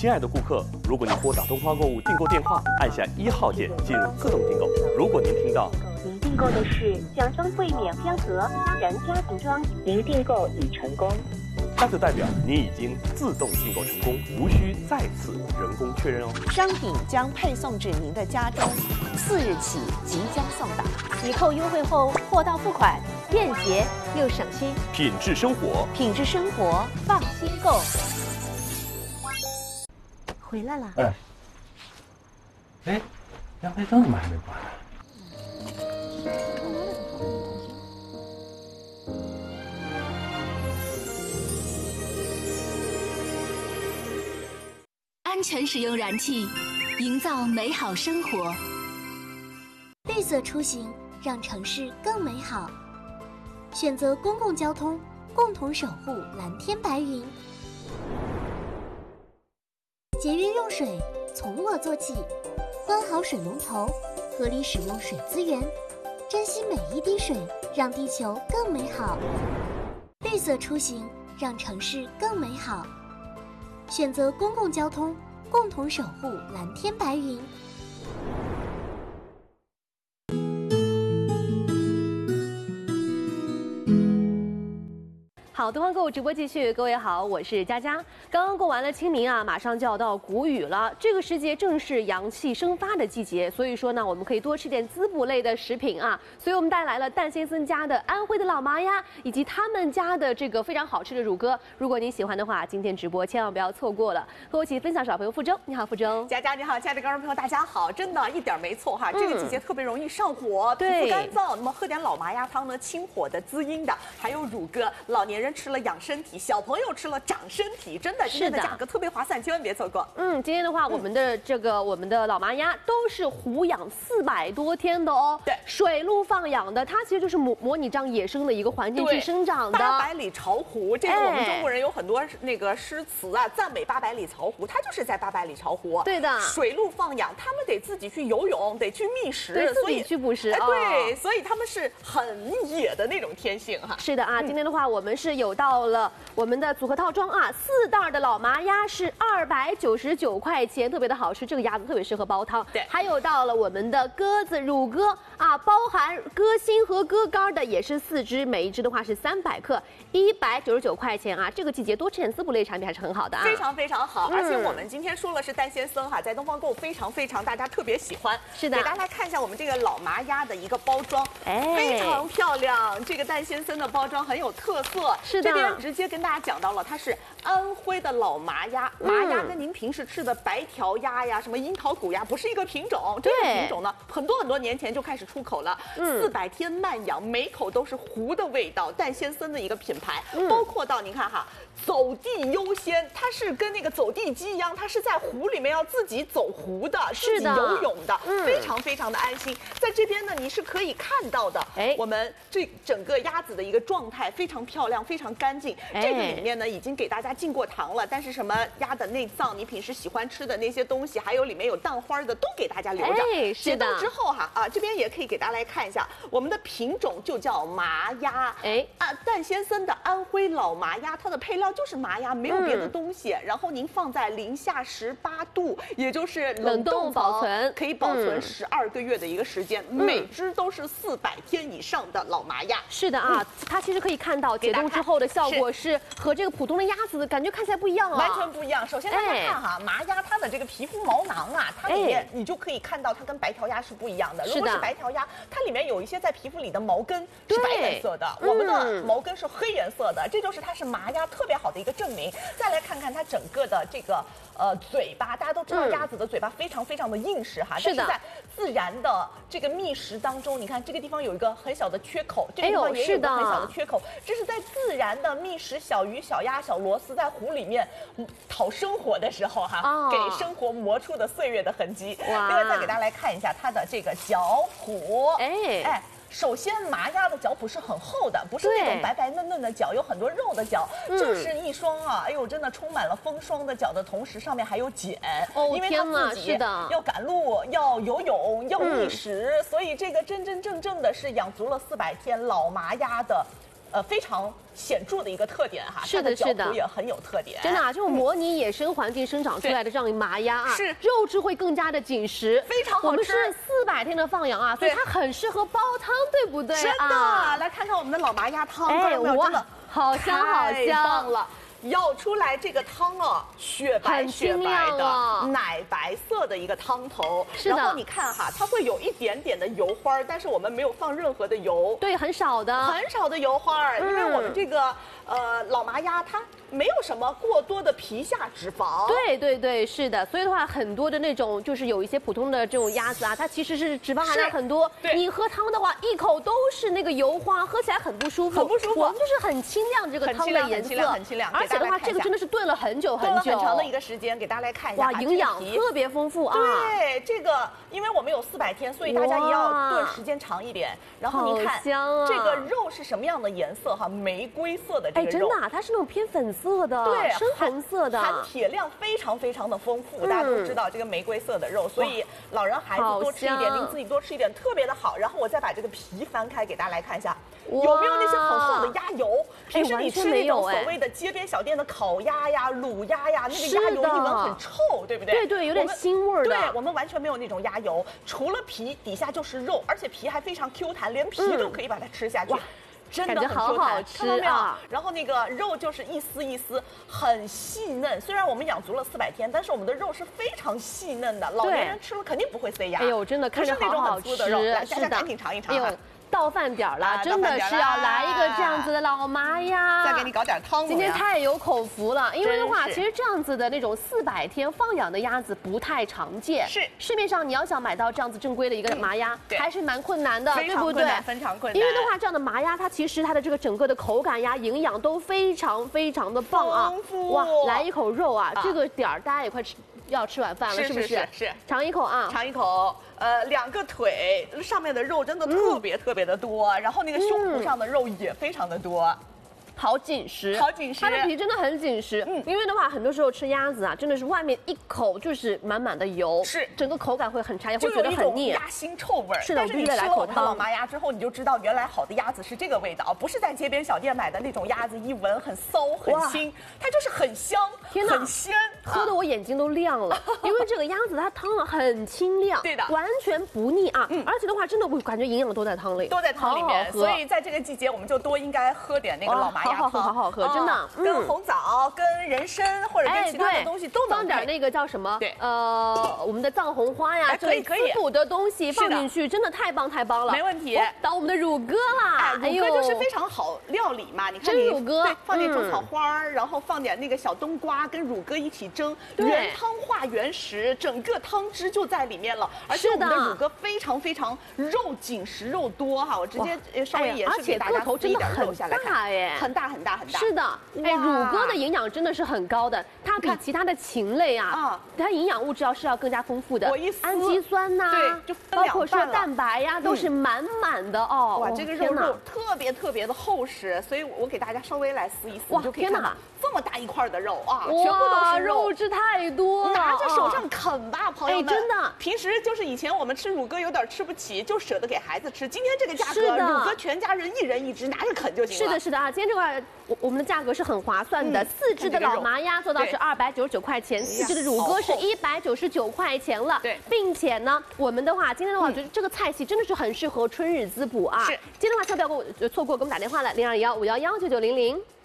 亲爱的顾客，如果您拨打东方购物订购电话，按下1号键进入自动订购。如果您听到您订购的是酱香桂免香盒虾仁家庭装，您订购已成功。 那就代表您已经自动订购成功，无需再次人工确认哦。 商品将配送至您的家中，4日起即将送达。 抵扣优惠后，货到付款，便捷又省心。 品质生活， 品质生活，放心购。回来了。 哎，阳台灯怎么还没关呢？ 安全使用燃气，营造美好生活。 绿色出行，让城市更美好。选择公共交通，共同守护蓝天白云。节约用水，从我做起。关好水龙头，合理使用水资源，珍惜每一滴水，让地球更美好。绿色出行，让城市更美好。选择公共交通，共同守护蓝天白云。 好，东方购物直播继续，各位好，我是佳佳。刚刚过完了清明啊，马上就要到谷雨了。这个时节正是阳气生发的季节，所以说呢，我们可以多吃点滋补类的食品啊。所以我们带来了蛋先生家的安徽的老麻鸭，以及他们家的这个非常好吃的乳鸽。如果您喜欢的话，今天直播千万不要错过了。和我一起分享是好朋友付洲，你好，付洲。 佳佳你好，亲爱的观众朋友大家好，真的一点没错哈，这个季节特别容易上火，皮肤干燥，那么喝点老麻鸭汤呢，清火的、滋阴的，还有乳鸽，老年人吃了养身体，小朋友吃了长身体，真的今天的价格特别划算，千万别错过。 今天的话，我们的老麻鸭都是虎养400多天的哦， 对， 水陆放养的，它其实就是模拟这样野生的一个环境去生长的。 800里巢湖，这个我们中国人有很多那个诗词啊，赞美800里巢湖，它就是在800里巢湖。 对的， 水陆放养，他们得自己去游泳，得去觅食， 对，自己去捕食。 对，所以他们是很野的那种天性哈。 是的啊，今天的话，我们是有到了我们的组合套装啊，4袋的老麻鸭是299块钱，特别的好吃，这个鸭子特别适合煲汤。 对， 还有到了我们的鸽子乳鸽啊，包含鸽心和鸽肝的也是4只，每一只的话是300克，199块钱啊。这个季节多吃点滋补类产品还是很好的啊， 非常非常好。而且我们今天说了是蛋先生哈，在东方购物非常大家特别喜欢。 是的， 给大家来看一下我们这个老麻鸭的一个包装，非常漂亮。这个蛋先生的包装很有特色。 是的， 这边直接跟大家讲到了，它是安徽的老麻鸭，麻鸭跟您平时吃的白条鸭呀、什么樱桃骨鸭不是一个品种。这个品种呢，很多年前就开始出口了，400天慢养，每口都是湖的味道，蛋先生的一个品牌，包括到您看哈，走地优先，它是跟那个走地鸡一样，它是在湖里面要自己走湖的，自己游泳的，非常的安心。在这边呢，你是可以看到的，我们这整个鸭子的一个状态非常漂亮，非常干净。这个里面呢，已经给大家进过糖了，但是什么鸭的内脏，你平时喜欢吃的那些东西，还有里面有蛋花的，都给大家留着。解冻之后哈啊，这边也可以给大家来看一下，我们的品种就叫麻鸭。蛋先生的安徽老麻鸭，它的配料就是麻鸭，没有别的东西。然后您放在零下18度，也就是冷冻保存，可以保存12个月的一个时间，每只都是400天以上的老麻鸭。 是的啊，它其实可以看到解冻之后的效果是和这个普通的鸭子感觉看起来不一样啊， 完全不一样。首先大家看哈，麻鸭它的这个皮肤毛囊啊，它里面你就可以看到它跟白条鸭是不一样的。如果是白条鸭，它里面有一些在皮肤里的毛根是白颜色的，我们的毛根是黑颜色的，这就是它是麻鸭特别好的一个证明。再来看看它整个的这个嘴巴，大家都知道鸭子的嘴巴非常的硬实哈，但是在自然的这个觅食当中，你看这个地方有一个很小的缺口，这个地方也有一个很小的缺口，这是在自然的觅食小鱼、小鸭、小螺丝在湖里面讨生活的时候哈，给生活磨出的岁月的痕迹。另外再给大家来看一下它的这个脚蹼，首先，麻鸭的脚蹼是很厚的，不是那种白白嫩嫩的脚，有很多肉的脚，就是一双啊，哎呦，真的充满了风霜的脚的同时，上面还有茧，因为它自己要赶路、要游泳、要觅食，所以这个真正的是养足了400天老麻鸭的非常显著的一个特点哈， 是的， 它的角也很有特点， 真的啊，这种模拟野生环境生长出来的这样麻鸭啊， 是肉质会更加的紧实， 非常好吃。 我们是400天的放养啊，所以它很适合煲汤，对不对？ 真的，来看看我们的老麻鸭汤， 哎， 哇，真的好香好香， 太棒了。舀出来这个汤啊，雪白雪白的奶白色的一个汤头， 是的。 然后你看哈，它会有一点点的油花，但是我们没有放任何的油， 对，很少的油花，因为我们这个老麻鸭它没有什么过多的皮下脂肪。 对，是的。所以的话，很多的那种就是有一些普通的这种鸭子啊，它其实是脂肪含量很多。你喝汤的话，一口都是那个油花，喝起来很不舒服。我们就是很清亮这个汤的颜色， 很清亮。 而且的话，这个真的是炖了很久很长的一个时间，给大家来看一下。 哇，营养特别丰富啊！ 对，这个因为我们有400天，所以大家也要炖时间长一点。然后您看，这个肉是什么样的颜色哈？玫瑰色的这个肉。 真的啊，它是那种偏粉色的， 对， 深红色的， 含铁量非常的丰富。大家都知道这个玫瑰色的肉，所以老人孩子多吃一点，您自己多吃一点，特别的好。然后我再把这个皮翻开给大家来看一下，有没有那些很厚的鸭油？平时你吃那种所谓的街边小店的烤鸭呀、卤鸭呀，那个鸭油一闻很臭，对不对？ 对，有点腥味的。 对，我们完全没有那种鸭油，除了皮，底下就是肉，而且皮还非常 Q 弹，连皮都可以把它吃下去。真的很 Q 弹，看到没有？然后那个肉就是一丝一丝，很细嫩。虽然我们养足了400天，但是我们的肉是非常细嫩的，老年人吃了肯定不会塞牙。 哎呦，真的看着好好吃， 大家赶紧尝一尝。 到饭点了，真的是要来一个这样子的老麻鸭， 再给你搞点汤。 今天太有口福了，因为的话，其实这样子的那种400天放养的鸭子不太常见， 是市面上你要想买到这样子正规的一个麻鸭，还是蛮困难的，对不对？ 非常困难。 因为的话，这样的麻鸭它其实它的这个整个的口感呀、营养都非常的棒啊！哇，来一口肉啊，这个点儿大家也快要吃晚饭了，是不是？ 是。 尝一口啊， 尝一口。2个腿上面的肉真的特别的多，然后那个胸脯上的肉也非常的多。 好紧实，它的皮真的很紧实。因为的话，很多时候吃鸭子啊，真的是外面一口就是满满的油， 是整个口感会很差，也会觉得很腻， 鸭腥臭味。 是的， 但是你吃了我们的老麻鸭之后，你就知道原来好的鸭子是这个味道，不是在街边小店买的那种鸭子，一闻很骚很腥，它就是很香，很鲜， 喝的我眼睛都亮了。因为这个鸭子它汤啊很清亮， 对的， 完全不腻啊。而且的话，真的我感觉营养都在汤里， 所以在这个季节我们就多应该喝点那个老麻鸭汤， 好喝，真的。 跟红枣、跟人参或者跟其他的东西都能放点那个叫什么？ 对， 我们的藏红花呀， 可以滋补的东西放进去，真的太棒了， 没问题。 当我们的乳鸽啦， 乳鸽就是非常好料理嘛。你看蒸乳鸽， 对，放点种草花，然后放点那个小冬瓜，跟乳鸽一起蒸，原汤化原食，整个汤汁就在里面了。而且我们的乳鸽非常肉紧实肉多哈，我直接稍微也是给大家撕一点肉下来看，很大。 是的，乳鸽的营养真的是很高的，它比其他的禽类啊，它营养物质要更加丰富的，氨基酸呐， 对，就包括说蛋白呀，都是满的哦。 哇，这个肉特别的厚实，所以我给大家稍微来撕一撕，就可以看到这么大一块的肉啊，全部都是肉质太多了， 拿在手上啃吧，朋友们。 真的， 平时就是以前我们吃乳鸽有点吃不起，就舍得给孩子吃。今天这个价格，乳鸽全家人1人1只，拿着啃就行了。 是的啊，今天这块我们的价格是很划算的，4只的老麻鸭做到是299块钱，4只的乳鸽是199块钱了。 对， 并且呢，我们的话，今天的话，我觉得这个菜系真的是很适合春日滋补啊。 是， 今天的话，千万不要错过给我们打电话了，0215119900。